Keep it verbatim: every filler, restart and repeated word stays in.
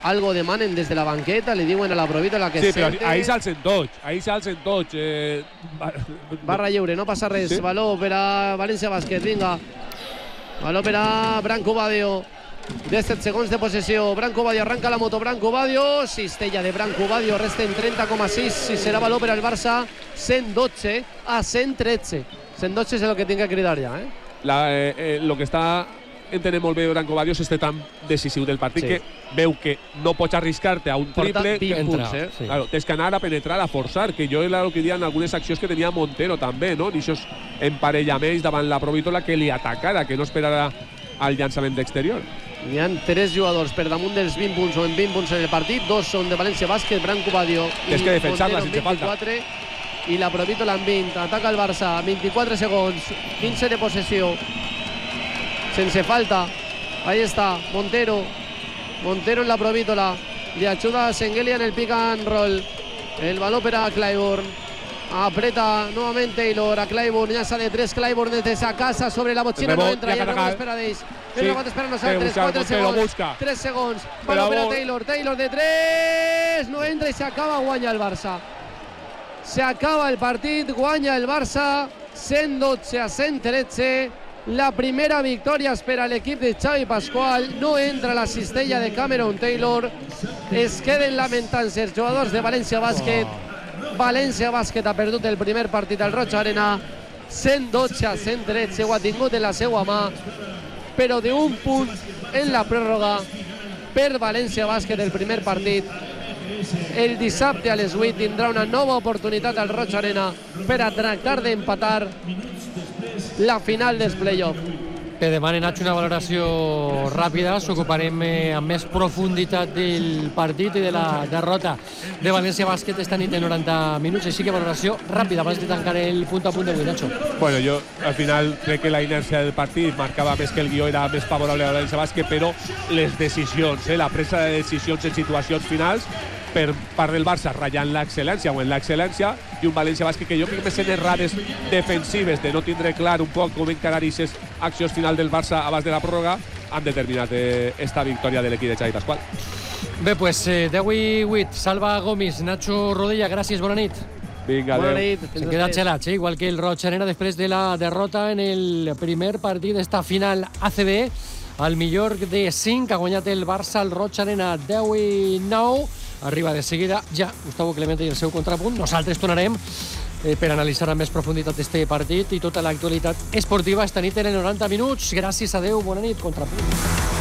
algo demanen des de la banqueta, li diuen a la Provítola que sí, sente. però ahir s'alcen tots, ahir s'alcen tots. Eh, Barra lliure, no passa res. Sí. Baló per a València Bàsquet, vinga. Baló per a Branco Badio. disset segons de possessió. Branco Badio arranca la moto. Branco Badio, cistella de Branco Badio. Resten trenta coma sis. Si serà baló per al Barça, cent dotze a cent tretze. cent dotze és el que tinc que cridar ja, eh? La, eh, eh, lo que està entenent molt bé Branco Badio és este tan decisiu del partit, sí, que veu que no pots arriscar-te a un triple. vint punts, eh? Sí. Claro, tens que anar a penetrar, a forçar, que jo era el que diuen algunes accions que tenia Montero també, no? D'aixòs emparellaments davant la Provítola que li atacara, que no esperara al llançament d'exterior. Hi ha tres jugadors per damunt dels vint punts o en vint punts en el partit. Dos són de València Bàsquet, Branco Badio i Tens que defensar-la Montero sense falta. I la Provítola en vint. Ataca el Barça, vint-i-quatre segons, quinze de possessió. Sense falta. Ahí está, Montero. Montero en la Provítola. Le ayuda a Sengelia en el pick and roll. El balón para Clyburn. Apreta nuevamente Taylor a Clyburn. Ya sale tres Clyburn desde esa casa sobre la bochina. No entra. Y el rebote espera Deis. El rebote espera no sale. tres, cuatro segundos. tres segundos. Balón para Taylor. Taylor de tres. No entra y se acaba. Guanya el Barça. Se acaba el partido. Guanya el Barça. cent dotze a cent tretze. La primera victòria espera l'equip de Xavi Pascual. No entra la cistella de Cameron Taylor. Es queden lamentant-se els jugadors de València Bàsquet. València Bàsquet ha perdut el primer partit al Roig Arena. cent dotze a cent tretze. Ho ha tingut en la seva mà, però d'un punt en la pròrroga per València Bàsquet el primer partit. El dissabte a les vuit tindrà una nova oportunitat al Roig Arena per a tractar d'empatar la final dels play-off. Bé, demanen una valoració ràpida, s'ocuparem eh, amb més profunditat del partit i de la derrota de València Bàsquet esta nit en noranta minuts, així que valoració ràpida abans de tancar el punt a punt d'avui, Nacho. Bueno, jo al final crec que la inèrcia del partit marcava més que el guió era més favorable a València Bàsquet, però les decisions, eh, la presa de decisions en situacions finals per part del Barça ratllant l'excel·lència o en l'excel·lència, i un València Bàsquet que jo crec que més en errades defensives de no tindre clar un poc com encarar aquestes accions final del Barça abans de la pròrroga han determinat eh, esta victòria de l'equip de Xavi Pascual. Bé, pues eh, deu i vuit, Salva Gomis, Nacho Rodella, gràcies, bona nit. Vinga, Bona adeu. nit. Se queda xelats, eh? Igual que el Roig Arena després de la derrota en el primer partit d'esta final A C B. Al millor de cinc ha guanyat el Barça al Roig Arena deu i nou. Arriba de seguida ja Gustavo Clemente i el seu contrapunt. Nosaltres tornarem eh, per analitzar amb més profunditat este partit i tota l'actualitat esportiva esta nit en el noranta minuts. Gràcies, adeu, bona nit, contrapunt.